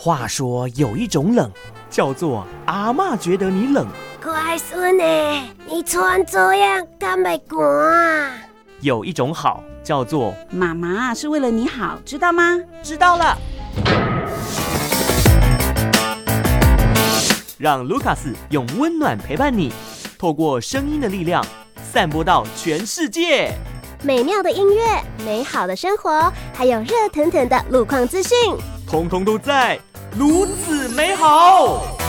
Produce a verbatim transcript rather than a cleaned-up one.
话说有一种冷，叫做阿嬷觉得你冷。 乖孙欸，你穿这样敢袂寒啊？ 有一种好，叫做妈妈是为了你好，知道吗？ 知道了。让卢卡斯用温暖陪伴你，透过声音的力量，散播到全世界。 美妙的音乐，美好的生活，还有热腾腾的路况资讯， 通通都在如此美好。